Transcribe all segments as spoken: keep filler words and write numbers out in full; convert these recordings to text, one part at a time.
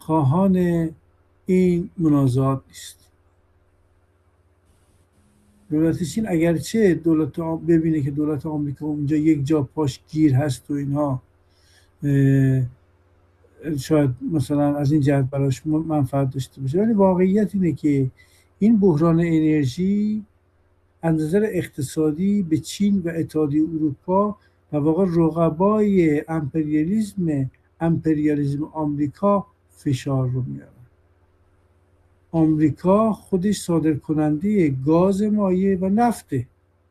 خواهان این منازعات نیست. دولت چین اگرچه دولت آم... ببینه که دولت آمریکا اونجا یک جا پاش گیر هست و اینها شاید مثلا از این جهت براش منفعت داشته باشه، ولی واقعیت اینه که این بحران انرژی از نظر اقتصادی به چین و اتحادیه اروپا و واقع رقبای امپریالیسم امپریالیسم آمریکا فشار رو میاره. آمریکا خودش صادر کننده گاز مایع و نفته.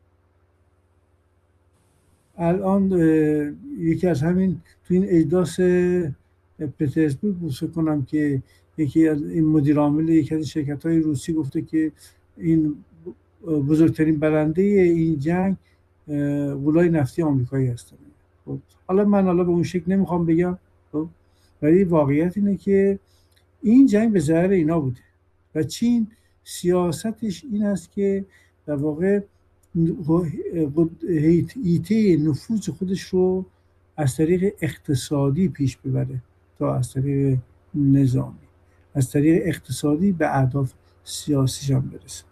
الان یکی از همین تو این اجلاس پترزبورگ فکر کنم که یکی از این مدیر عامل یکی از شرکت‌های روسی گفته که این بزرگترین برنده این جنگ غولای نفتی آمریکایی هستن. خب حالا من حالا به اون شکل نمیخوام بگم، خب ولی واقعیت اینه که این جنگ به ضرر اینا بوده و چین سیاستش این است که در واقع حیطه نفوذ خودش رو از طریق اقتصادی پیش ببره تا از طریق نظامی، از طریق اقتصادی به اهداف سیاسیش هم برسه.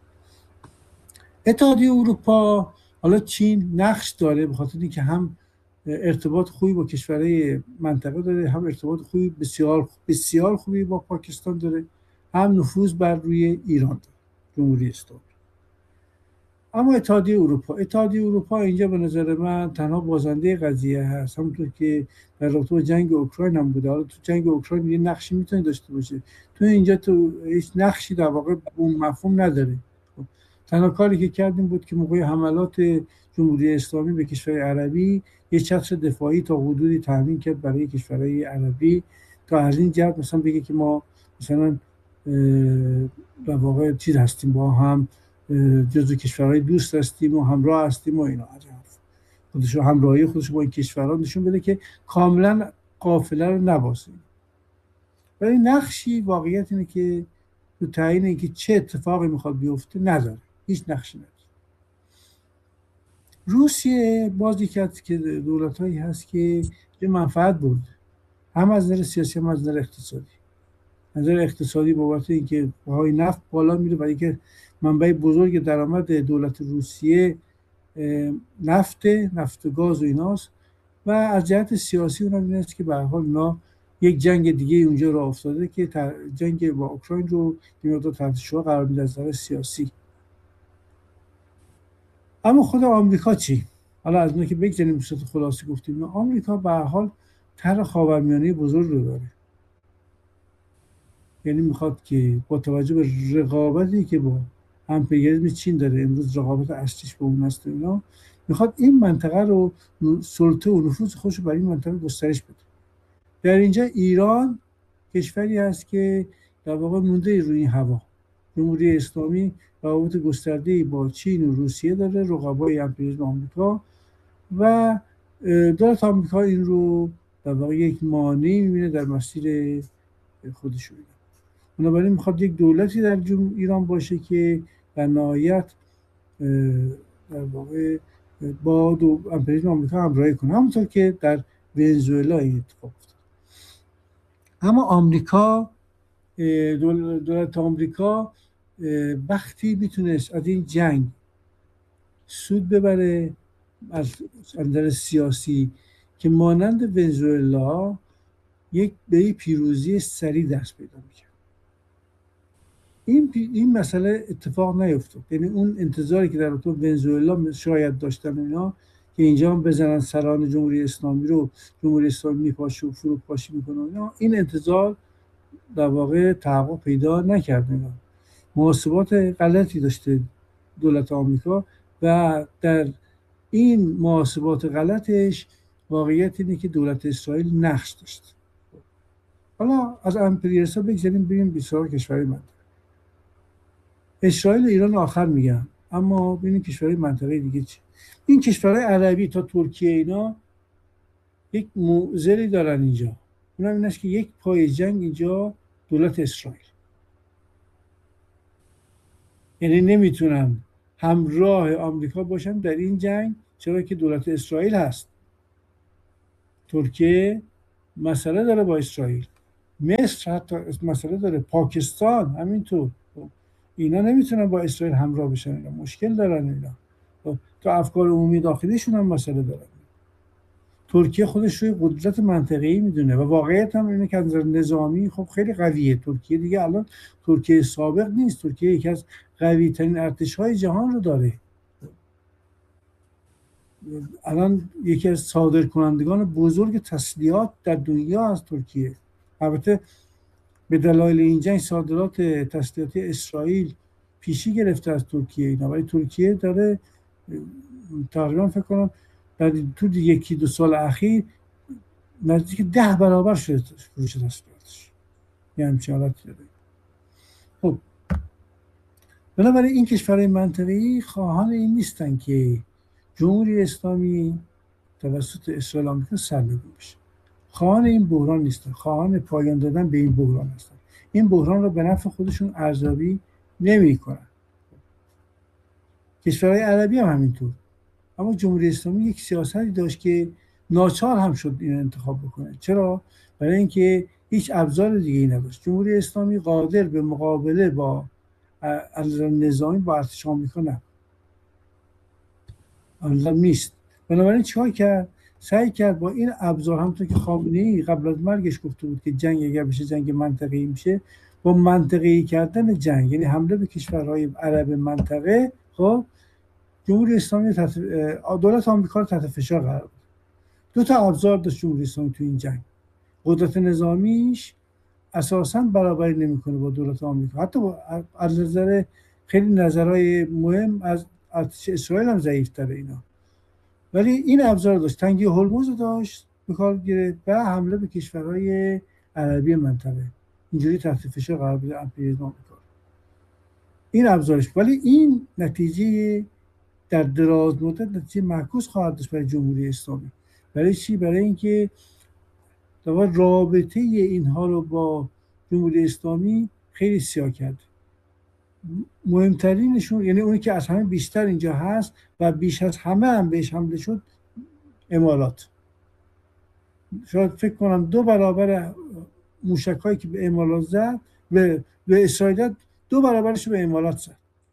اتحادیه اروپا، حالا چین نقش داره به خاطر اینکه هم ارتباط خوبی با کشورهای منطقه داره، هم ارتباط خوبی بسیار بسیار خوبی با پاکستان داره، هم نفوذ بر روی ایران داره، جمهوری اسلامی. اما اتحادیه اروپا اتحادیه اروپا اینجا به نظر من تنها بازنده قضیه هست، همونطور که در رابطه با جنگ اوکراین هم بوده. حالا تو جنگ اوکراین یه نقشی میتونه داشته باشه، تو اینجا تو هیچ نقشی در واقع اون مفهوم نداره. تنها کاری که کردیم بود که موقع حملات جمهوری اسلامی به کشورهای عربی یه چتر دفاعی تا حدودی تامین کرد برای کشورهای عربی، تا از این جهت مثلا بگه که ما مثلا در واقع چیز هستیم، با هم جزو کشورهای دوست هستیم و همراه هستیم و اینا. خودش رو همراهی خودش با این کشورها نشون بده که کاملا قافله رو نباسیم. ولی نقشی واقعیت اینه که تو تعیین اینکه چه اتفاقی میخواد بیفته نداره، هیچ نقشی نداره. روسیه باز یکی از دولت‌هایی هست که یه منفعت برده، هم از نظر سیاسی هم از نظر اقتصادی. از نظر اقتصادی بابت اینکه بهای نفت بالا میره و اینکه منبع بزرگ درآمد دولت روسیه نفت نفت و گاز و ایناست، و از جهت سیاسی اونم این است که به هر حال اینا یک جنگ دیگه اونجا راه افتاده که جنگ با اوکراین رو این مقدار تحت شعاع قرار میده از نظر سیاسی. اما خود آمریکا چی؟ حالا از اون که بگذاریم به صورت خلاصه گفتیم، آمریکا به هر حال طرح خاورمیانه بزرگ رو داره. یعنی میخواد که با توجه به رقابتی که با امپریالیسم چین داره، امروز رقابت اصلیش با اون است، اینا میخواد این منطقه رو سلطه و نفوذ خودش رو برای این منطقه گسترش بده. در اینجا ایران کشوری است که در واقع مونده روی این هوا. جمهوری اسلامی روابط گسترده‌ای با چین و روسیه داره، رقبای امپریالیسم آمریکا، و دولت آمریکا این رو در واقع یک مانعی می‌بینه در مسیر خودش. بنابراین میخواد یک دولتی در ایران باشه که در نهایت در واقع با امپریالیسم آمریکا همراهی کنه، همونطور که در ونزوئلا این اتفاق افتاد. اما آمریکا، دولت آمریکا وقتی میتونست از این جنگ سود ببره از نظر سیاسی که مانند ونزوئلا یک به پیروزی سریع دست پیدا میکرد. این این مسئله اتفاق نیفتاد. یعنی اون انتظاری که در تو ونزوئلا شاید داشتن اینا که اینجا هم بزنن سران جمهوری اسلامی رو، جمهوری اسلامی میپاشه و فروپاشی میکنه اینا، این انتظار در واقع تحقق پیدا نکرد. اینا محاسبات غلطی داشته دولت آمریکا و در این محاسبات غلطش واقعیت اینه که دولت اسرائیل نقش داشت. حالا از امپریالیسم بگذاریم بریم به سراغ کشورهای منطقه. اسرائیل و ایران آخر میگم، اما ببینیم کشورهای منطقه دیگه چی. این کشورهای عربی تا ترکیه اینا یک معضلی دارن اینجا، اونم این است که یک پای جنگ اینجا دولت اسرائیل، یعنی نمیتونن همراه آمریکا باشن در این جنگ، چرا که دولت اسرائیل هست. ترکیه مسئله داره با اسرائیل، مصر حتی مسئله داره، پاکستان همینطور. اینا نمیتونن با اسرائیل همراه بشن، اینا مشکل دارن اینا، تو افکار عمومی داخلیشون هم مسئله دارن. ترکیه خودش روی قدرت منطقه‌ای میدونه و واقعیت هم اینه که از نظر نظامی خب خیلی قویه ترکیه دیگه. الان ترکیه سابق نیست، ترکیه یکی از قوی ترین ارتش‌های جهان رو داره. الان یکی از صادرکنندگان بزرگ تسلیحات در دنیا از ترکیه. البته به دلایل این جنگ صادرات تسلیحاتی اسرائیل پیشی گرفته از ترکیه اینا، ولی ترکیه داره تقریبا فکر کنم در تو یکی دو سال اخیر نزدیک ده برابر شده فروش تسلیحاتش، یه همچین حالتی داره. خب بنابراین این کشورهای منطقه‌ای خواهان این نیستن که جمهوری اسلامی توسط اسرائیل آمریکا سرنگون بشه، خواهان این بحران نیستن، خواهان پایان دادن به این بحران هستن. این بحران رو به نفع خودشون ارزیابی نمی‌کنن. کشورهای عربی هم همینطور. اما جمهوری اسلامی یک سیاستی داشت که ناچار هم شد این انتخاب بکنه. چرا؟ برای اینکه هیچ ابزار دیگه ای نداشت. جمهوری اسلامی قادر به مقابله با از نظامی با ارتش آمریکا نه. الان نیست. بنابراین چیکار کرد؟ سعی کرد با این ابزار، همونطور که خامنه‌ای قبل از مرگش گفته بود که جنگ اگر بشه جنگ منطقه‌ای میشه، با منطقه‌ای کردن جنگ، یعنی حمله به کشورهای عرب منطقه، خب جمهوری اسلامی تحت دولت آمریکا رو تحت فشار قرار داد. دو تا ابزار داشت جمهوری اسلامی تو این جنگ. قدرت نظامیش اساساً برابری نمیکنه با دولت آمریکا، حتی با از نظر خیلی نظرهای مهم از ارتش اسرائیل هم ضعیف‌تره اینا، ولی این ابزار داشت. تنگی هرمز داشت به کار گرفت و حمله به کشورهای عربی منطقه، اینجوری تحت فشار قرار بده امپریالیسم آمریکا. این ابزارش، ولی این نتیجه در دراز مدت نتیجه معکوس خواهد داشت برای جمهوری اسلامی. برای چی؟ برای اینکه دوباره رابطه اینها رو با جمهوری اسلامی خیلی سیاه کرد. مهمترینشون، یعنی اونی که از همه بیشتر اینجا هست و بیش از همه هم بهش حمله شد، امارات. شاید فکر کنم دو برابر موشک‌هایی که به امارات زد، به به اسرائیل، دو برابرش به امارات زد.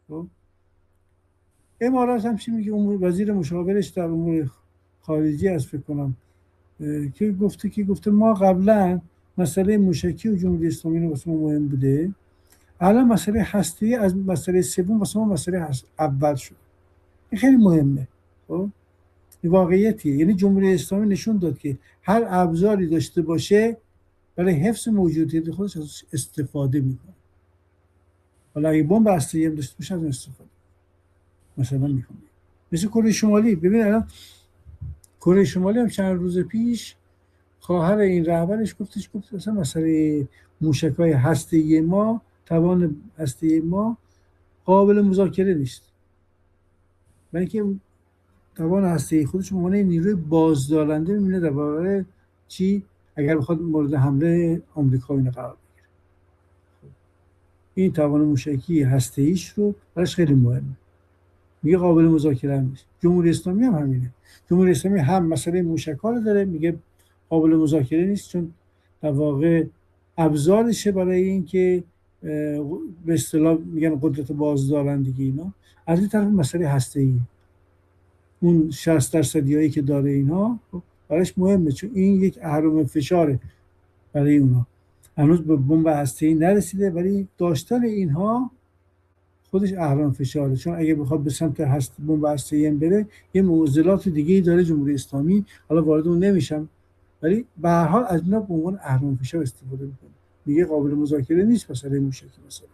امارات هم چی میگه؟ وزیر مشاورش در امور خارجی از فکر کنم که گفته که گفته ما قبلا مسئله موشکی و جمهوری اسلامی رو واسه ما مهم بوده، الان مسئله هسته‌ای از مسئله سوم واسه ما مسئله اول شد. این خیلی مهمه. خب این واقعیتیه. یعنی جمهوری اسلامی نشون داد که هر ابزاری داشته باشه برای حفظ موجودیت خودش از استفاده میکنه. حالا اگه بمب هسته‌ای هم داشته باشه از استفاده مثلا میکنه. مثل کره شمالی. ببین الان کره شمالی هم چند روز پیش خواهر این رهبرش گفتش گفت مثلا مسئله موشک‌های هسته‌ای ما، توان هسته‌ای ما قابل مذاکره نیست. برای اینکه توان هسته‌ای خودش به عنوان نیروی بازدارنده می‌بینه در برابر چی؟ اگر بخواد مورد حمله آمریکا اینا قرار بگیره. این توان موشکی هسته‌ایش رو براش خیلی مهمه. میگه قابل مذاکره نیست. جمهوری اسلامی هم همینه. جمهوری اسلامی هم مسئله موشک‌ها رو داره، میگه قابل مذاکره نیست، چون در واقع ابزارشه برای اینکه به اصطلاح میگن قدرت بازدارندگی اینا. از این طرف مسئله هسته‌ای، اون شصت درصدیایی که داره اینها براش مهمه، چون این یک اهرم فشاره برای اونها. هنوز به بمب هسته‌ای نرسیده، ولی داشتن اینها خودش اهرم فشاره، چون اگه بخواد به سمت هست بمب هسته‌ای هم بره، یه معضلات دیگه‌ای داره جمهوری اسلامی، حالا وارد اون نمیشم، ولی به هر حال از اینا به عنوان اهرم فشار استفاده میکنه. میگه قابل مذاکره نیست مسئله موشکی مثلا.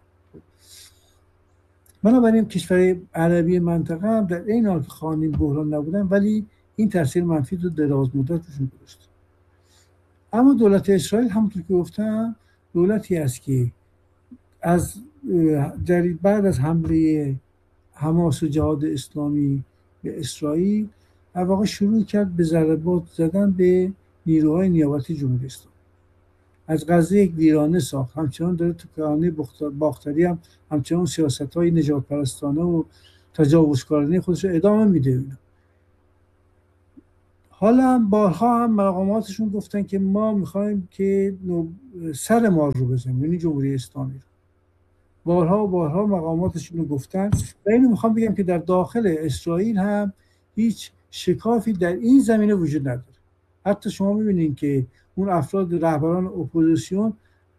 بنابراین کشورهای عربی منطقه هم در این حال که خواهان بحران نبودن، ولی این تاثیر منفی رو دراز مدت روشون گذاشته. اما دولت اسرائیل همونطور که گفتم دولتی است که از بعد از حمله حماس و جهاد اسلامی به اسرائیل در واقع شروع کرد به ضربات زدن به نیروهای نیابتی جمهوری اسلامی. از غزه یک ویرانه ساخت. همچنان داره تو کانه باختری هم همچنان سیاست‌های نجات پرستانه و تجاوزکارانه خودش رو ادامه میده. حالا هم بارها هم مقاماتشون گفتن که ما میخوایم که سر ما رو بزنیم، یعنی جمهوری اسلامی رو. بارها و بارها مقاماتشون رو گفتن و اینو میخوام بگم که در داخل اسرائیل هم هیچ شکافی در این زمینه وجود نداره. حتی شما میبینید که اون افراد رهبران اپوزیسیون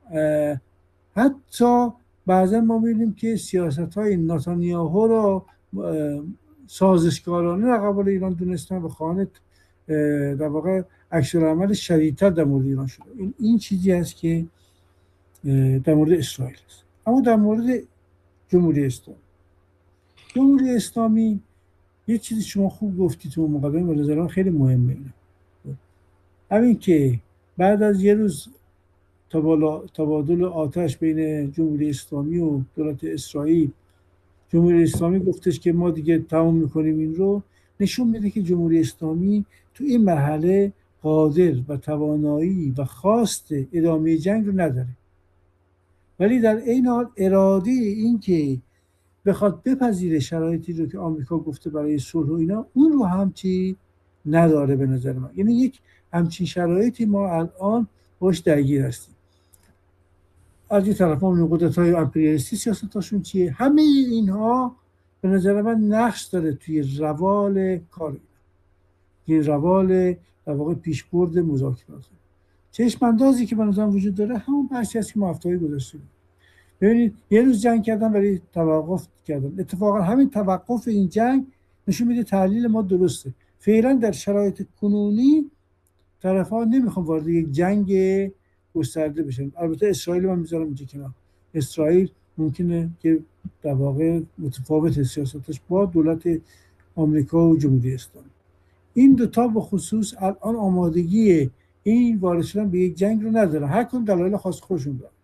حتی بعضا ما میبینیم که سیاست‌های نتانیاهو رو سازشکارانه در قبال ایران دونستن و خواهان در واقع عکس‌العمل شدیدتر در مورد ایران شده. این این چیزی است که در مورد اسرائیل است. اما در مورد جمهوری اسلامی جمهوری اسلامی یه چیزی شما خوب گفتی تو مقدمه، به نظر من خیلی مهمه اینه. همین که بعد از یه روز تبادل آتش بین جمهوری اسلامی و دولت اسرائیل، جمهوری اسلامی گفتش که ما دیگه تمام میکنیم این رو، نشون میده که جمهوری اسلامی تو این مرحله قادر و توانایی و خواست ادامه جنگ رو نداره، ولی در این حال اراده این که بخواد بپذیره شرایطی رو که آمریکا گفته برای صلح و اینا، اون رو هم چی نداره به نظر من. یعنی یک همچین شرایطی ما الان باش درگیر هستیم. از این طرف ما قدرت‌های امپریالیستی سیاستاشون چیه؟ همه اینها به نظر من نقش داره توی روال کار، توی روال در واقع پیشبرد مذاکرات. چشم اندازی که به نظر وجود داره همون بحثی است که ما هفته‌های گذشته ببینید یه روز جنگ کردن ولی توقف کردن. اتفاقا همین توقف این جنگ نشون میده تحلیل ما درسته. فعلا در شرایط کنونی طرف‌ها نمیخوان وارد یک جنگ گسترده بشن. البته اسرائیل من میذارم اینجا کنار. اسرائیل ممکنه که در واقع متفاوت سیاستش با دولت آمریکا و جمهوری اسلامی. این دو تا به خصوص الان آمادگی این وارد شدن به یک جنگ رو نداره. هر کدوم دلایل خاص خودشون داره.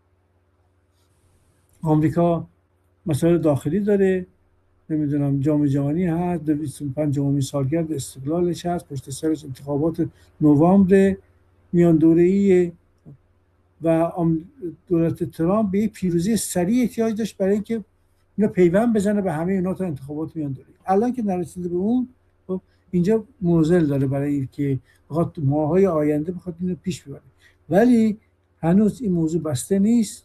آمریکا مسائل داخلی داره، نمیدونم جام جهانی هست، دویست و پنجمین سالگرد استقلالش هست، پشت سرش انتخابات نوامبر میان دوره‌ای و دولت ترامپ به یک پیروزی سریع احتیاج داشت برای اینکه اینا پیوند بزنه به همه اینا تا انتخابات میان دوره‌ای. الان که نرسیده به اون، خب اینجا موزل داره برای اینکه بخواد ماهای آینده بخواد اینو پیش ببره، ولی هنوز این موضوع بسته نیست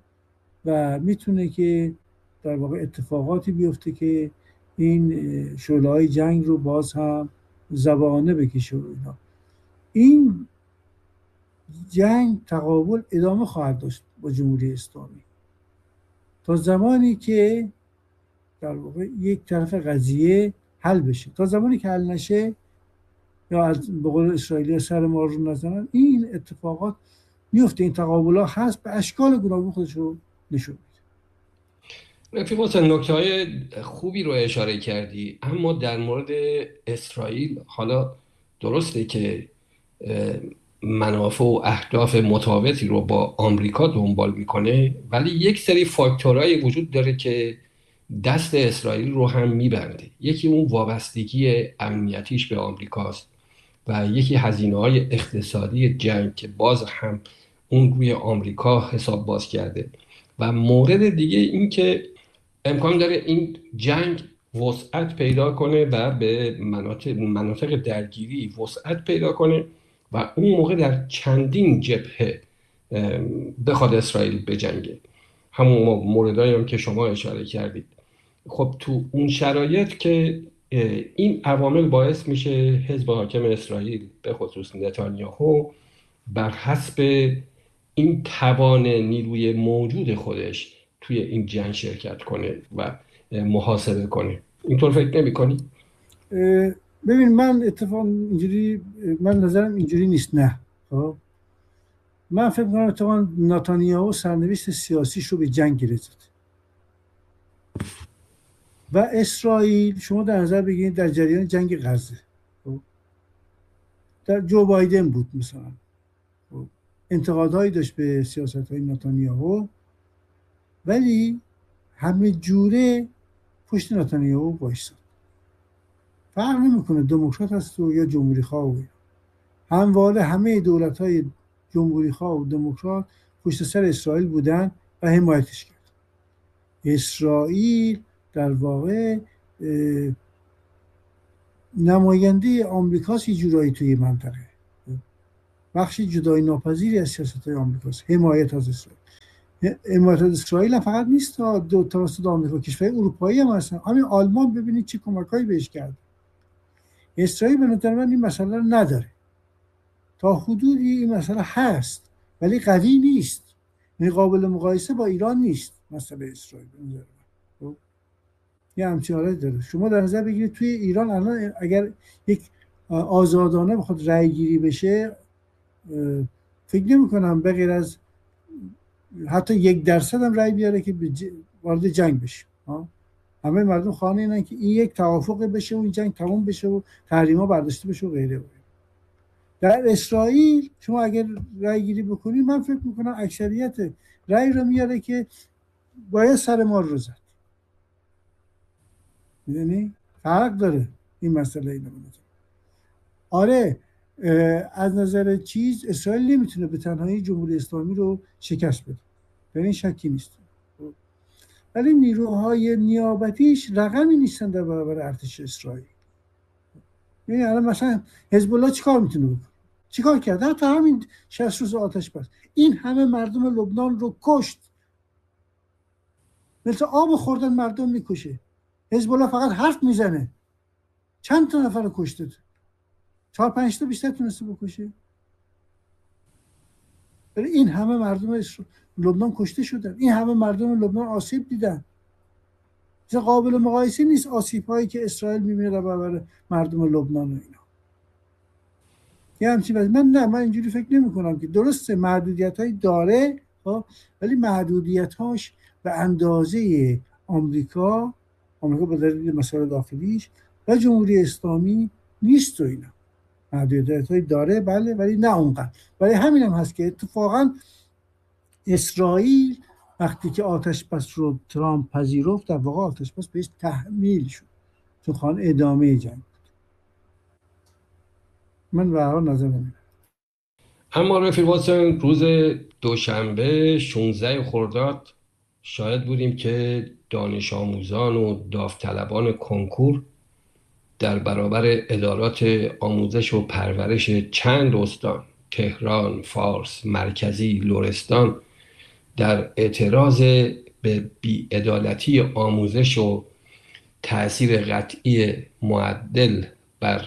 و میتونه که در واقع اتفاقاتی بیفته که این شعله‌های جنگ رو باز هم زبانه بکشه و اینا. این جنگ تقابل ادامه خواهد داشت با جمهوری اسلامی تا زمانی که در واقع یک طرف قضیه حل بشه. تا زمانی که حل نشه یا از به قول اسرائیلی سر ما رو نزنن، این اتفاقات میفته. این تقابل‌ها هست، به اشکال گوناگون خودش رو نشون میده. رفیق حسین، نکته‌های خوبی رو اشاره کردی، اما در مورد اسرائیل حالا درسته که منافع و اهداف متفاوتی رو با آمریکا دنبال میکنه، ولی یک سری فاکتورهای وجود داره که دست اسرائیل رو هم میبنده. یکی اون وابستگی امنیتیش به آمریکاست و یکی هزینه‌های اقتصادی جنگ که باز هم اون روی آمریکا حساب باز کرده، و مورد دیگه این که امکان داره این جنگ وسعت پیدا کنه و به مناطق, مناطق درگیری وسعت پیدا کنه و اون موقع در چندین جبهه بخواد اسرائیل بجنگه. همون موردایی هم که شما اشاره کردید. خب تو اون شرایط که این عوامل باعث میشه حزب حاکم اسرائیل به خصوص نتانیاهو بر حسب این توان نیروی موجود خودش توی این جنگ شرکت کنه و محاسبه کنه. اینطور فکر نمی کنی؟ ببین من اتفاقا اینجوری، من نظرم اینجوری نیست. نه خب من فکر می‌کنم اتفاقا نتانیاهو سرنوشت سیاسیش رو به جنگ گرفت و اسرائیل شما در نظر بگیرید در جریان جنگ غزه در جو بایدن بود مثلا، انتقادهایی داشت به سیاست‌های نتانیاهو، ولی همه جوره پشت نتانیاهو وایساد. فرق نمیکنه دموکرات هست و یا جمهوری خواه. همواره همه دولت‌های جمهوری خواه و دموکرات پشت سر اسرائیل بودن و حمایتش کرد. اسرائیل در واقع نماینده آمریکاست یه جورایی توی منطقه، بخشی جدای ناپذیری از سیاست‌های آمریکاست، حمایت از اسرائیل. حمایت از اسرائیل هم فقط نیست دو توسط آمریکا، کشورهای اروپایی هم هستن. همین آلمان ببینید چه کمک‌هایی بهش کرد. اسرائیل به نظر من این مسئله رو نداره، تا حدودی این مسئله هست ولی قوی نیست، یعنی قابل مقایسه با ایران نیست مسئله اسرائیل. خب یه همچین حالتی داره. شما در نظر بگیرید توی ایران الان اگر یک آزادانه بخواد رأی گیری بشه، فکر نمی کنم به غیر از حتی یک درصد هم رأی بیاره که وارد جنگ بشه. همه مردم خواهان اینن که این یک توافق بشه و این جنگ تموم بشه و تحریما برداشته بشه و غیره. در اسرائیل شما اگر رأی گیری بکنید، من فکر میکنم اکثریت رأی رو میاره که باید سر ما رو زد. میدونی فرق داره این مسئله. اینو آره از نظر چیز اسرائیل نمیتونه به تنهایی جمهوری اسلامی رو شکست بده، در این شکی نیست، ولی نیروهای نیابتیش رقمی نیستن در برابر ارتش اسرائیل. یعنی الان مثلا حزب الله چیکار میتونه بکنه؟ چیکار کرده؟ حتی همین شصت روز آتش بس این همه مردم لبنان رو کشت، مثل آب خوردن مردم میکشه. حزب الله فقط حرف میزنه، چند تا نفر رو کشته؟ چهار پنج تا بیشتر تونسته بکشه؟ ولی این همه مردم لبنان کشته شدن، این همه مردم لبنان آسیب دیدن. چیز قابل مقایسه نیست آسیب هایی که اسرائیل میبینه در برابر مردم لبنان و اینا. یه همچین من نه من اینجوری فکر نمی کنم که درسته محدودیت هایی داره، ولی محدودیت هاش به اندازه آمریکا آمریکا به دلیل مسائل داخلیش و جمهوری اسلامی نیست و اینا. محدودیت هایی داره بله، ولی نه اونقدر. ولی همین هم هست که اتفاقا اسرائیل وقتی که آتش بس رو ترامپ پذیرفت، در واقع آتش بس بهش تحمیل شد، چون خوان ادامه جنگ بود. من به هر حال نظر نمیدم. اما رفیق واتسون، روز دوشنبه شانزده خرداد شاهد بودیم که دانش آموزان و داوطلبان کنکور در برابر ادارات آموزش و پرورش چند استان، تهران، فارس، مرکزی، لرستان، در اعتراض به بی‌عدالتی آموزش و تأثیر قطعی معدل بر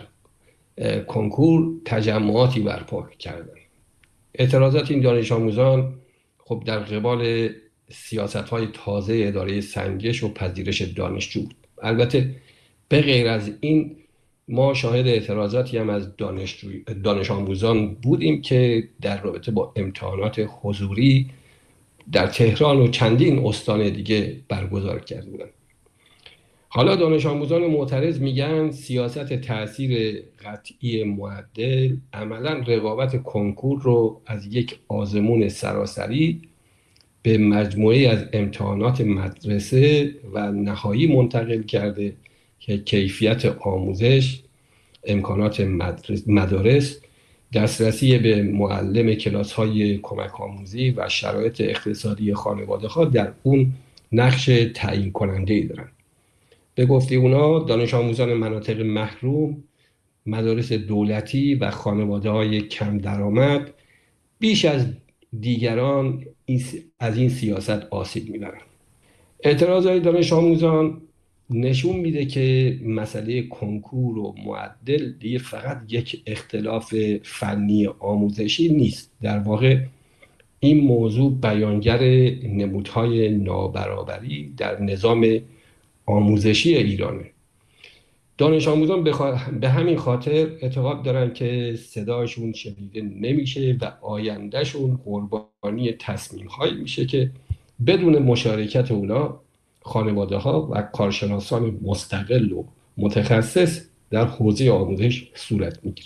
کنکور تجمعاتی برپا کردند. اعتراضات این دانش آموزان خب در قبال سیاست‌های تازه اداره سنجش و پذیرش دانشجو بود. البته به غیر از این ما شاهد اعتراضاتی هم از دانش, دانش آموزان بودیم که در رابطه با امتحانات حضوری در تهران و چندین استان دیگه برگزار کرده بودند. حالا دانش آموزان معترض میگن سیاست تأثیر قطعی معدل عملاً رقابت کنکور رو از یک آزمون سراسری به مجموعه از امتحانات مدرسه و نهایی منتقل کرده که کیفیت آموزش، امکانات مدارس، دسترسی به معلم کلاس‌های کمک آموزی و شرایط اقتصادی خانواده‌ها در اون نقش تعیین کننده‌ای دارن. به گفته اونا دانش آموزان مناطق محروم، مدارس دولتی و خانواده‌های کم درآمد بیش از دیگران از این سیاست آسیب می‌برند. اعتراضات دانش آموزان نشون میده که مسئله کنکور و معدل دیگه فقط یک اختلاف فنی آموزشی نیست. در واقع این موضوع بیانگر نمودهای نابرابری در نظام آموزشی ایرانه. دانش آموزان به همین خاطر اعتقاد دارن که صداشون شنیده نمیشه و آیندهشون قربانی تصمیم‌هایی میشه که بدون مشارکت اونا خانواده ها و کارشناسان مستقل و متخصص در حوزه آموزش صورت میگیره.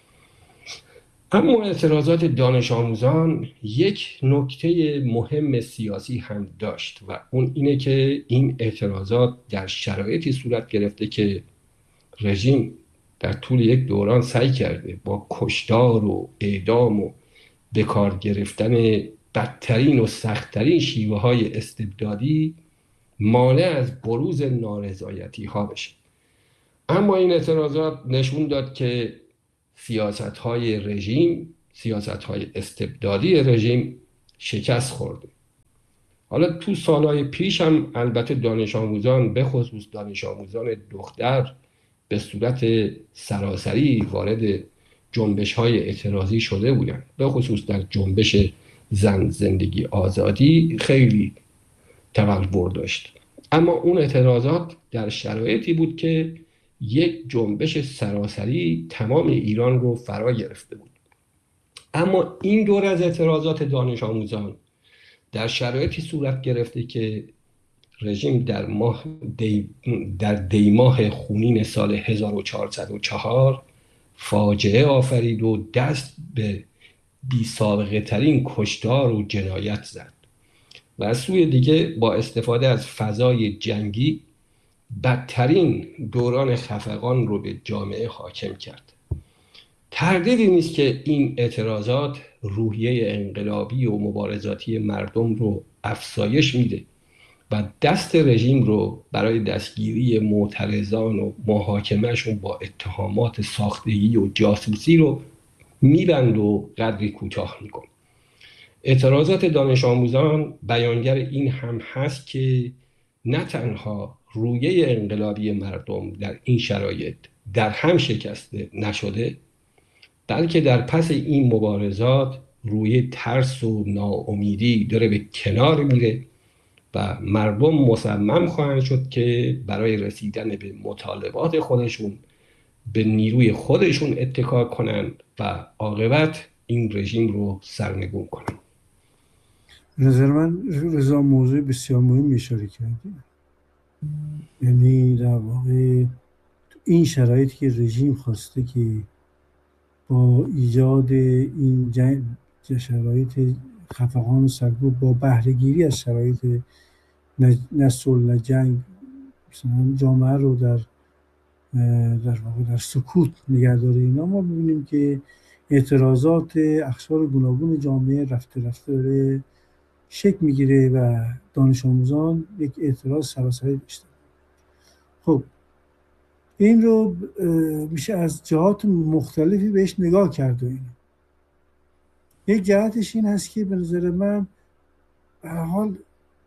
اما اعتراضات دانش آموزان یک نکته مهم سیاسی هم داشت و اون اینه که این اعتراضات در شرایطی صورت گرفته که رژیم در طول یک دوران سعی کرده با کشتار و اعدام و به کار گرفتن بدترین و سختترین شیوه های استبدادی مانع از بروز نارضایتی ها بشه. اما این اعتراضات نشون داد که سیاست‌های رژیم، سیاست‌های استبدادی رژیم شکست خورده. حالا تو سالهای پیش هم البته دانش آموزان، به خصوص دانش آموزان دختر، به صورت سراسری وارد جنبش های اعتراضی شده بودند، به خصوص در جنبش زن زندگی آزادی خیلی تبلور داشت. اما اون اعتراضات در شرایطی بود که یک جنبش سراسری تمام ایران رو فرا گرفته بود. اما این دور از اعتراضات دانش آموزان در شرایطی صورت گرفته که رژیم در ماه دی در دیماه خونین سال هزار و چهارصد و چهار فاجعه آفرید و دست به بی سابقه ترین کشتار و جنایت زد و از سوی دیگه با استفاده از فضای جنگی بدترین دوران خفقان رو به جامعه حاکم کرد. تردیدی نیست که این اعتراضات روحیه انقلابی و مبارزاتی مردم رو افزایش میده و دست رژیم رو برای دستگیری معترضان و محاکمهشون با اتهامات ساختگی و جاسوسی رو میبند و قدری کوتاه میکنه. اعتراضات دانش آموزان بیانگر این هم هست که نه تنها روحیه انقلابی مردم در این شرایط در هم شکسته نشده، بلکه در پس این مبارزات روی ترس و ناامیدی داره به کنار میره و مردم مصمم خواهند شد که برای رسیدن به مطالبات خودشون به نیروی خودشون اتکا کنند و عاقبت این رژیم رو سرنگون کنند. نظر من رضا موضوع بسیار مهم اشاره کردیم. یعنی در واقع این شرایطی که رژیم خواسته که با ایجاد این جنگ شرایط خفقان و سرکوب با بهره‌گیری از شرایط نه صلح نه جنگ مثلا جامعه رو در در واقع در سکوت نگه داره، اینا ما ببینیم که اعتراضات اقشار گوناگون جامعه رفته رفته داره شکل میگیره و دانش آموزان یک اعتراض سراسری داشتن. خب این رو میشه از جهات مختلفی بهش نگاه کرد و اینا. یک جهتش این هست که به نظر من به هر حال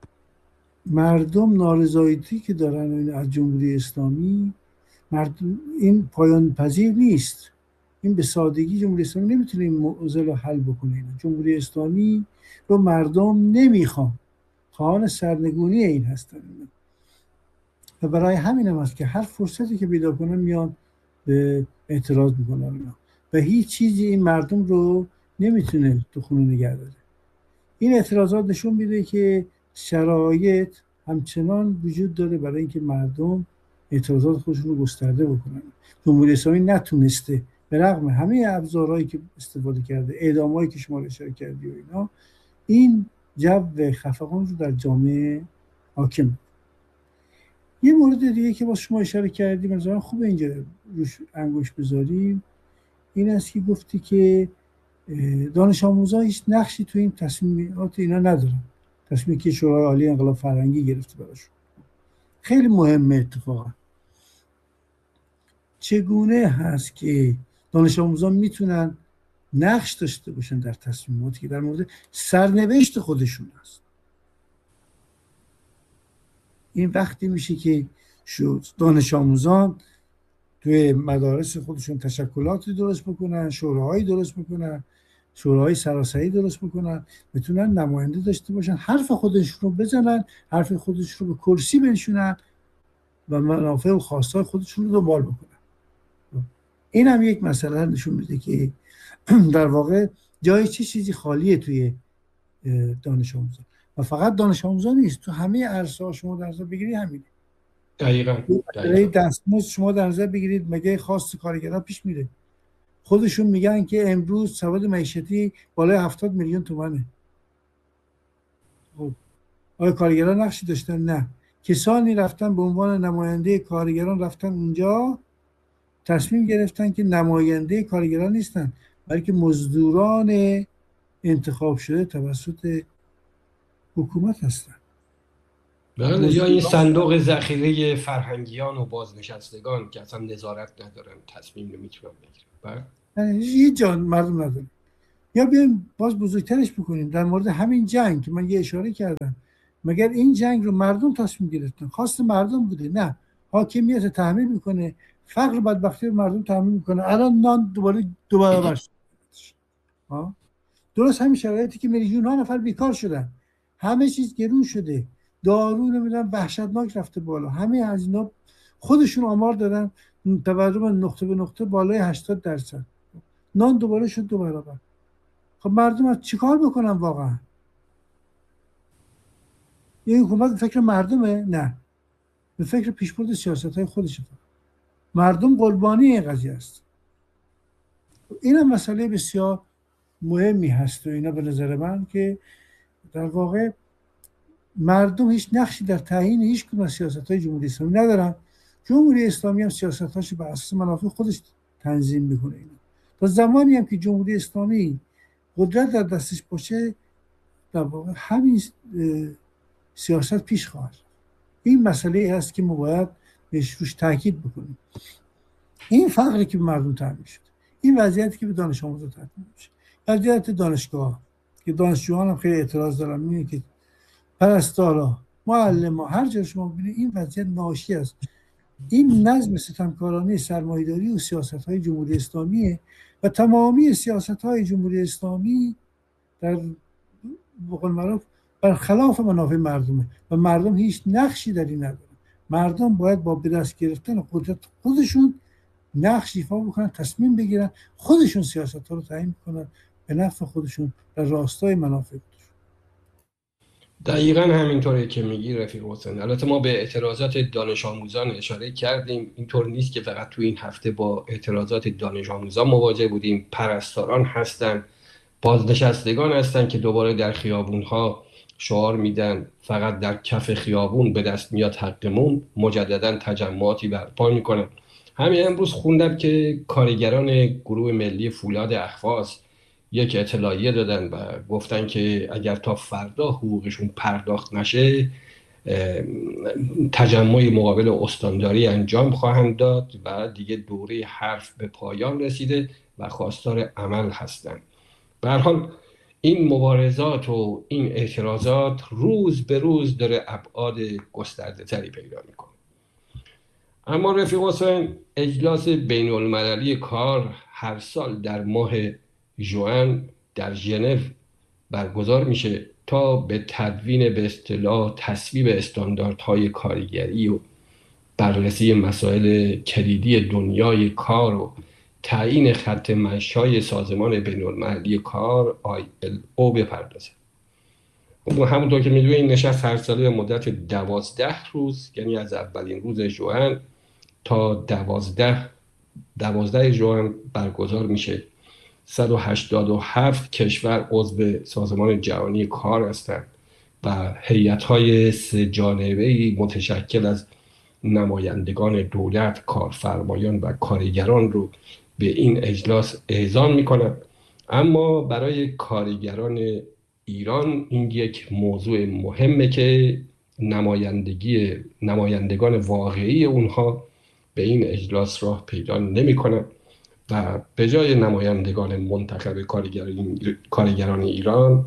مردم نارضایتی که دارن از جمهوری اسلامی، مردم این پایان پذیر نیست. این به سادگی جمهوری اسلامی نمیتونه این معضل رو حل بکنه. اینا جمهوری اسلامی رو مردم نمیخوان، خواهان سرنگونی این هستن اینا. و برای همین هم هست که هر فرصتی که پیدا کنن میان به اعتراض میکنن اینا. و هیچ چیزی این مردم رو نمیتونه تو خونه نگه داره. این اعتراضات نشون میده که شرایط همچنان وجود داره برای اینکه مردم اعتراضات خودشون رو گسترده بکنن. جمهوری اسلامی نتونسته به رغم همه ابزارهایی که استفاده کرده، اعدامایی که شما اشاره کردی و اینا، این جو خفقان رو در جامعه حاکم. یه مورد دیگه که با شما اشاره کردیم مثلا خوب اینجا روش انگوش بذاریم، این است که گفتی که دانش آموزا هیچ نقشی تو این تصمیمات اینا ندارن، تصمیمی که شورای عالی انقلاب فرهنگی گرفته براشون. خیلی مهمه اتفاقا. چگونه هست که دانش آموزان میتونن نقش داشته باشن در تصمیماتی که در مورد سرنوشت خودشون هست؟ این وقتی میشه که دانش آموزان توی مدارس خودشون تشکلاتی درست بکنن، شوراهایی درست بکنن، شوراهای سراسری درست بکنن، بتونن نماینده داشته باشن، حرف خودشون رو بزنن، حرف خودشون رو به کرسی بنشونن و منافع و خواستای خودشون رو دنبال بکنن. این هم یک مسئله نشون میده که در واقع جای چه چیزی خالیه توی دانش آموزان. و فقط دانش آموزان نیست، تو همه عرصه‌ها شما در نظر بگیرید همینه. دقیقاً. دقیقاً. دستمزد شما در نظر بگیرید، مگه خواست کارگران پیش میره؟ خودشون میگن که امروز سواد معیشتی بالای هفتاد میلیون تومانه. خب آیا کارگران نقشی داشتن؟ نه. کسانی رفتن به عنوان نماینده کارگران، رفتن اونجا تصمیم گرفتن که نماینده کارگران نیستن، بلکه مزدوران انتخاب شده توسط حکومت هستن. بله، یا این موزیلا. صندوق ذخیره فرهنگیان و بازنشستگان که اصلا نظارت ندارن، تصمیم نمیتونن بگیرن. بله. یعنی هیچ جان مردم نداره. یا بیایم باز بزرگترش بکنیم در مورد همین جنگ که من یه اشاره کردم. مگر این جنگ رو مردم تصمیم گرفتن؟ خواست مردم بوده؟ نه، حاکمیت تحمیل میکنه، فقر بدبختی رو مردم تحمیل میکنه. الان نان دوباره دو برابر شد. ها؟ درست همین شرایطی که میلیون ها نفر بیکار شدن، همه چیز گرون شده، دارو نمیدونم وحشتناک رفته بالا، همه از اینا خودشون آمار دادن تورم نقطه به نقطه بالای هشتاد درصد. نان دوباره شد دو برابر. خب مردم از چیکار بکنن واقعا؟ این حکومت به فکر مردمه؟ نه، به فکر پیشبرد سیاست های خودشه. مردم قربانی این قضیه است. این هم مسئله بسیار مهمی هست و اینا به نظر من که در واقع مردم هیچ نقشی در تعیین هیچ کدوم از سیاست‌های جمهوری اسلامی ندارن. جمهوری اسلامی هم سیاست‌هاش بر اساس منافع خودش تنظیم میکنه. اینا تا زمانی هم که جمهوری اسلامی قدرت در دستش باشه، در واقع همین سیاست پیش خواهد. این مسئله هست که ما باید بهش روش تاکید بکنیم. این فقری که به مردم تعمین شد، این وضعیتی که به دانش آموزا تعمین میشه، وضعیت دانشگاه که دانشجویان هم خیلی اعتراض دارن، میگن که پرستارا، معلم ها، هر جا شما ببینید این وضعیت ناشی است. این نظم ستمکارانه سرمایه‌داری و سیاست‌های جمهوری اسلامیه و تمامی سیاست‌های جمهوری اسلامی در بقول معروف برخلاف منافع مردمه و مردم هیچ نقشی در این نداره. مردم باید با به دست گرفتن قدرت خودشون نقش ایفا بکنن، تصمیم بگیرن، خودشون سیاست‌ها رو تعیین کنن به نفع خودشون در راستای منافع خودشون. دقیقا همینطوره که میگی رفیق حسین. البته ما به اعتراضات دانش آموزان اشاره کردیم. اینطور نیست که فقط تو این هفته با اعتراضات دانش آموزان مواجه بودیم. پرستاران هستن، بازنشستگان هستن که دوباره در خیابونها شعار میدن فقط در کف خیابون به دست میاد حقمون، مجددا تجمعاتی برپا میکنن. همین امروز خوندم که کارگران گروه ملی فولاد اهواز یک اطلاعیه دادن و گفتن که اگر تا فردا حقوقشون پرداخت نشه تجمع مقابل استانداری انجام خواهند داد و دیگه دوره حرف به پایان رسیده و خواستار عمل هستند. به هر حال این مبارزات و این اعتراضات روز به روز داره ابعاد گسترده تری پیدا میکنه. اما رفیق حسین، اجلاس بین المللی کار هر سال در ماه ژوئن در ژنو برگزار میشه تا به تدوین به اصطلاح تصویب استانداردهای کارگری و بررسی مسائل کلیدی دنیای کار و تعیین خط مشی سازمان بین المللی کار آی ال او بپردازه. همونطور که میدونید این نشست هر ساله مدت دوازده روز، یعنی از اولین روز ژوئن تا دوازده دوازده ژوئن برگزار میشه. صد و هشتاد و هفت کشور عضو سازمان جهانی کار هستند و هیئت‌های سه جانبه‌ای متشکل از نمایندگان دولت، کارفرمایان و کارگران رو به این اجلاس اعزام میکنند. اما برای کارگران ایران این یک موضوع مهمه که نمایندگی نمایندگان واقعی اونها به این اجلاس راه پیدا نمیکنند و به جای نمایندگان منتخب کارگران ایران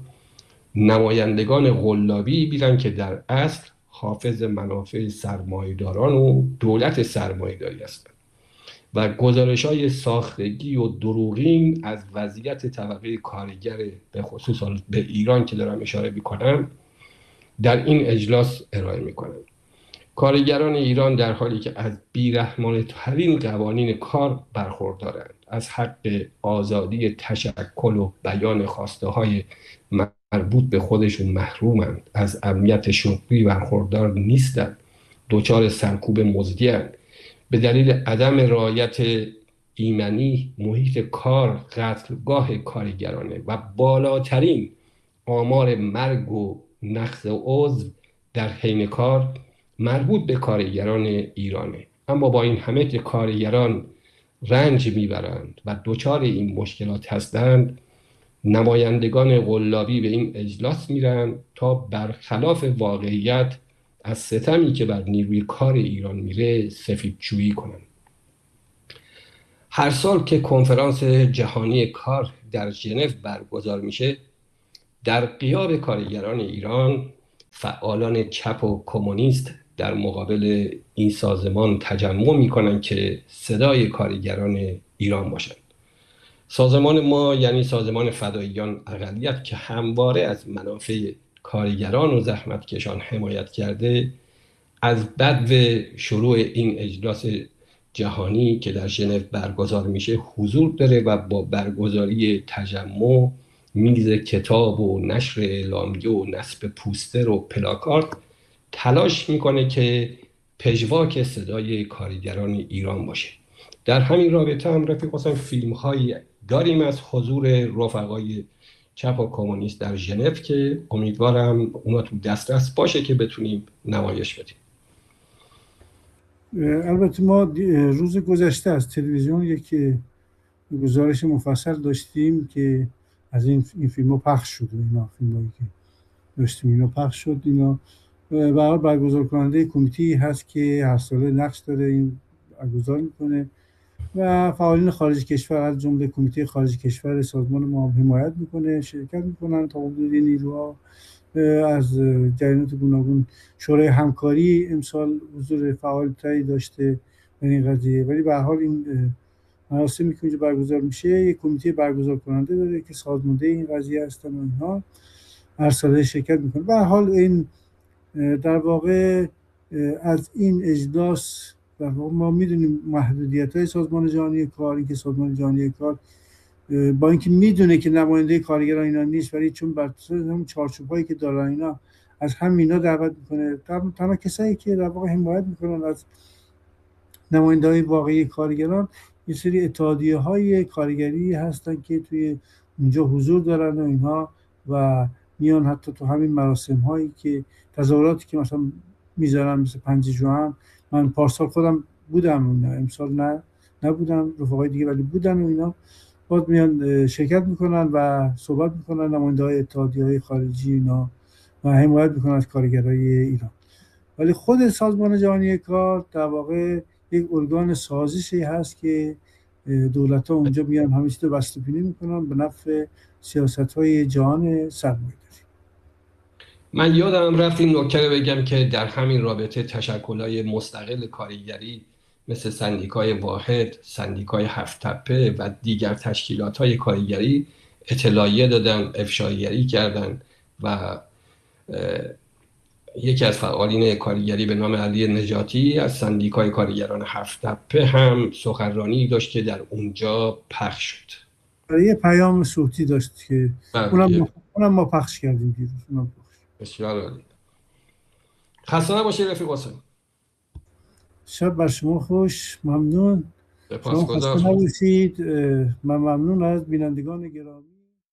نمایندگان قلابی بیرن که در اصل حافظ منافع سرمایه‌داران و دولت سرمایه‌داری هستند و گزارش‌های ساختگی و دروغین از وضعیت طبقه کارگر به خصوص به ایران که دارم اشاره می‌کنم در این اجلاس ارائه می‌کنند. کارگران ایران در حالی که از بی‌رحمانه‌ترین قوانین کار برخوردارند، از حق آزادی تشکل و بیان خواسته‌های مربوط به خودشون محرومند، از امنیت شغلی برخوردار نیستند، دچار سرکوب مزدی‌اند، به دلیل عدم رعایت ایمنی محیط کار قتلگاه کارگرانه و بالاترین آمار مرگ و نقص عضو در حین کار مربوط به کارگران ایرانه. اما با این همه که کارگران رنج میبرند و دچار این مشکلات هستند، نمایندگان قلابی به این اجلاس میرن تا برخلاف واقعیت از ستمی که بر نیروی کار ایران میره سفیدجویی کنن. هر سال که کنفرانس جهانی کار در ژنو برگزار میشه، در غیاب کارگران ایران، فعالان چپ و کمونیست در مقابل این سازمان تجمع میکنن که صدای کارگران ایران باشن. سازمان ما یعنی سازمان فداییان اقلیت که همواره از منافع کارگران و زحمتکشان حمایت کرده، از بدو شروع این اجلاس جهانی که در ژنو برگزار میشه حضور داره و با برگزاری تجمع، میز کتاب و نشر اعلامیه و نصب پوستر و پلاکارد تلاش میکنه که پژواک صدای کارگران ایران باشه. در همین رابطه هم رفیق حسین فیلم هایی داریم از حضور رفقای چپ و کمونیست در ژنو که امیدوارم اونا تو دسترس باشه که بتونیم نمایش بدیم. البته ما روز گذشته از تلویزیون یک گزارش مفصل داشتیم که از این این فیلم‌ها پخش شد و اینا فیلمایی که داشتیم اینا پخش شد. اینا به هر حال برگزار کننده کمیته هست که هر ساله نقش داره این برگزار میکنه و فعالین خارج کشور از جمله کمیته خارج کشور سازمان ما حمایت میکنه، شرکت میکنن تا حدود نیروها از جریانات گوناگون. شورای همکاری امسال حضور فعالتری داشته در این قضیه، ولی به هر حال این مراسمی که اینجا برگزار میشه یک کمیته برگزار کننده داره که سازمانده این قضیه هستن و اینها هر ساله شرکت میکنه. به هر حال این در واقع از این اجلاس در واقع ما میدونیم محدودیت‌های سازمان جهانی کار، اینکه سازمان جهانی کار با اینکه میدونه که نماینده کارگران اینا نیست، ولی چون بر اساس همون چارچوبایی که دارن اینا از همینا دعوت میکنه. تنها کسایی که در واقع حمایت میکنن از نماینده‌های واقعی کارگران یه سری اتحادیه‌های کارگری هستن که توی اونجا حضور دارن و اینها و میان حتی تو همین مراسم‌هایی که تظاهراتی که مثلا میذارن مثل پنج ژوئن، من پارسال خودم بودم، امسال نه نبودم، رفقای دیگه ولی بودن و اینا، باید میان شرکت میکنن و صحبت میکنن نماینده‌های اتحادیه‌های خارجی اینا و حمایت میکنن از کارگرای ایران. ولی خود سازمان جهانی کار در واقع یک ارگان سازشی هست که دولت‌ها اونجا میان همه چیز رو بسته‌بینی میکنن به نفع سیاست‌های جهان سرمایه‌داری. من یادم رفت این نکته رو بگم که در همین رابطه تشکل‌های مستقل کارگری مثل سندیکای واحد، سندیکای هفت تپه و دیگر تشکیلات‌های کارگری اطلاعیه دادن، افشاگری کردن و یکی از فعالین کارگری به نام علی نجاتی از سندیکای کارگران هفت تپه هم سخنرانی داشت که در اونجا پخش شد. یه پیام صوتی داشت که اونم اونم ما پخش کردیم دیروز. اونم پخش. بسیار عالی. خسته نباشید رفیق حسین. شب بر شما خوش. ممنون. سپاسگزارم. خسته نباشید. من ممنون از بینندگان گرامی.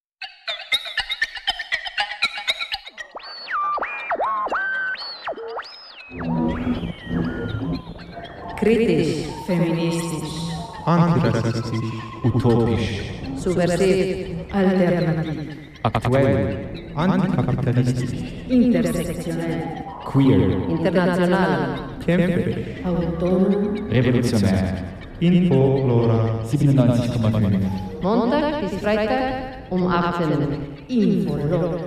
Kritisch, feministisch, antirassistisch, utopisch, subversiv, alternativ, aktuell, antikapitalistisch, intersektionell, queer, international, kämpferisch, autonom, revolutionär. Info Lora siebenundneunzig Komma fünf. Montag bis Freitag um achtzehn Uhr. Info Lora.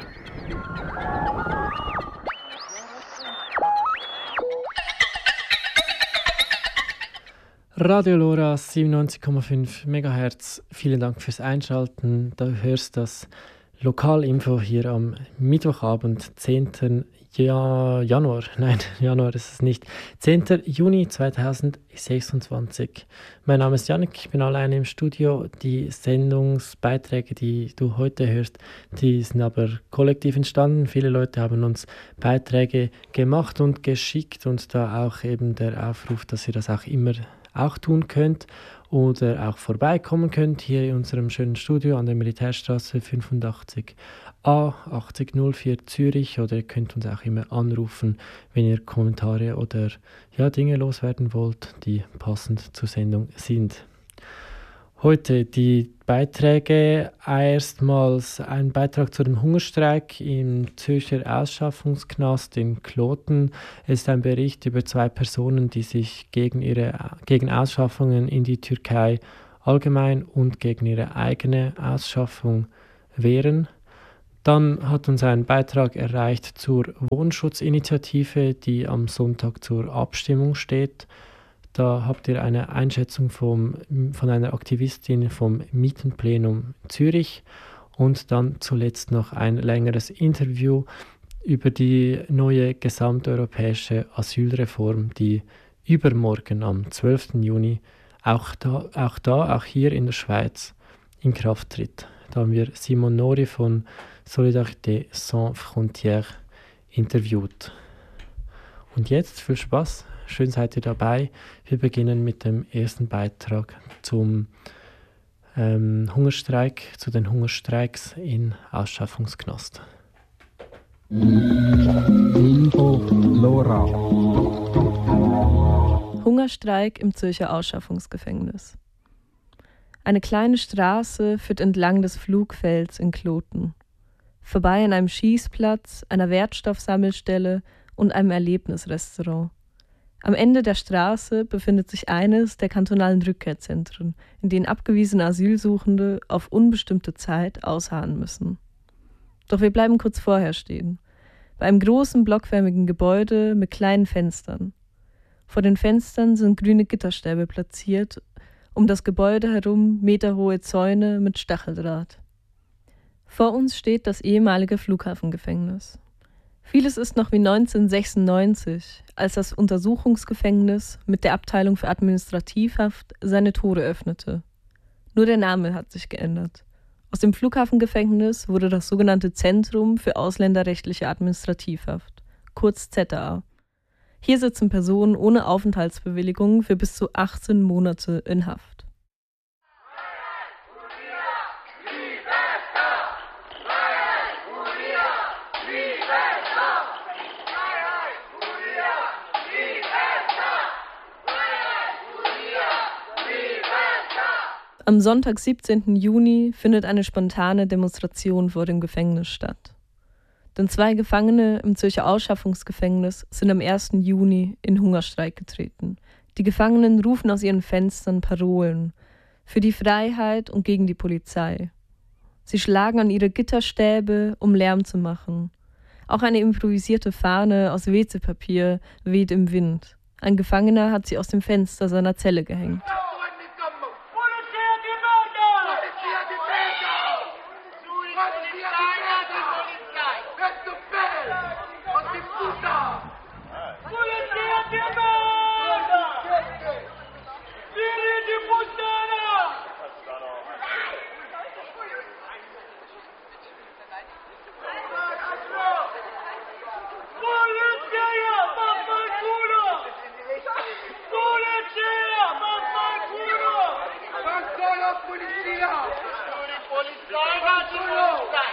Radio Lora siebenundneunzig Komma fünf Megahertz. Vielen Dank fürs Einschalten. Du hörst das Lokalinfo hier am Mittwochabend, zehnten Januar. Nein, Januar ist es nicht. zehnten Juni zweitausendsechsundzwanzig. Mein Name ist Janik, ich bin alleine im Studio. Die Sendungsbeiträge, die du heute hörst, die sind aber kollektiv entstanden. Viele Leute haben uns Beiträge gemacht und geschickt und da auch eben der Aufruf, dass ihr das auch immer auch tun könnt oder auch vorbeikommen könnt hier in unserem schönen Studio an der Militärstraße fünfundachtzig A achtzig null vier Zürich, oder ihr könnt uns auch immer anrufen, wenn ihr Kommentare oder ja, Dinge loswerden wollt, die passend zur Sendung sind. Heute die Beiträge. Erstmals ein Beitrag zu dem Hungerstreik im Zürcher Ausschaffungsknast in Kloten. Es ist ein Bericht über zwei Personen, die sich gegen, ihre, gegen Ausschaffungen in die Türkei allgemein und gegen ihre eigene Ausschaffung wehren. Dann hat uns ein Beitrag erreicht zur Wohnschutzinitiative, die am Sonntag zur Abstimmung steht. Da habt ihr eine Einschätzung vom, von einer Aktivistin vom Mietenplenum Zürich und dann zuletzt noch ein längeres Interview über die neue gesamteuropäische Asylreform, die übermorgen am zwölften Juni auch da, auch da, auch hier in der Schweiz in Kraft tritt. Da haben wir Simon Nori von Solidarité Sans Frontières interviewt. Und jetzt viel Spaß. Schön seid ihr dabei. Wir beginnen mit dem ersten Beitrag zum ähm, Hungerstreik, zu den Hungerstreiks in Ausschaffungsknast. Info Lora. Hungerstreik im Zürcher Ausschaffungsgefängnis. Eine kleine Straße führt entlang des Flugfelds in Kloten. Vorbei an einem Schießplatz, einer Wertstoffsammelstelle und einem Erlebnisrestaurant. Am Ende der Straße befindet sich eines der kantonalen Rückkehrzentren, in denen abgewiesene Asylsuchende auf unbestimmte Zeit ausharren müssen. Doch wir bleiben kurz vorher stehen, bei einem großen blockförmigen Gebäude mit kleinen Fenstern. Vor den Fenstern sind grüne Gitterstäbe platziert, um das Gebäude herum meterhohe Zäune mit Stacheldraht. Vor uns steht das ehemalige Flughafengefängnis. Vieles ist noch wie neunzehnhundertsechsundneunzig, als das Untersuchungsgefängnis mit der Abteilung für Administrativhaft seine Tore öffnete. Nur der Name hat sich geändert. Aus dem Flughafengefängnis wurde das sogenannte Zentrum für ausländerrechtliche Administrativhaft, kurz Z A A. Hier sitzen Personen ohne Aufenthaltsbewilligung für bis zu achtzehn Monate in Haft. Am Sonntag, siebzehnten Juni, findet eine spontane Demonstration vor dem Gefängnis statt. Denn zwei Gefangene im Zürcher Ausschaffungsgefängnis sind am ersten Juni in Hungerstreik getreten. Die Gefangenen rufen aus ihren Fenstern Parolen für die Freiheit und gegen die Polizei. Sie schlagen an ihre Gitterstäbe, um Lärm zu machen. Auch eine improvisierte Fahne aus W C-Papier weht im Wind. Ein Gefangener hat sie aus dem Fenster seiner Zelle gehängt. Polizia! Polizia!